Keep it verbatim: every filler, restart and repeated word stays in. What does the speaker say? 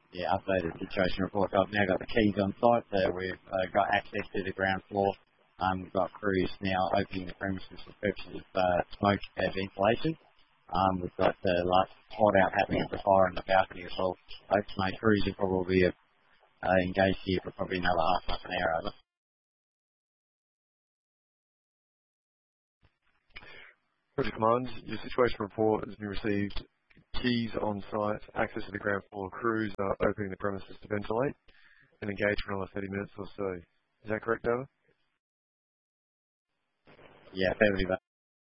Yeah, updated situation report. I've now got the keys on site, so we've uh, got access to the ground floor. Um, we've got crews now opening the premises for purposes of uh, smoke and ventilation. Um, we've got the last hot out happening at the fire on the balcony as well. Folks, my crews will probably be uh, engaged here for probably another half, half an hour over. Project Command, your situation report has been received. Keys on site, access to the ground floor, crews are opening the premises to ventilate and engage for another thirty minutes or so. Is that correct, David? Yeah, fairly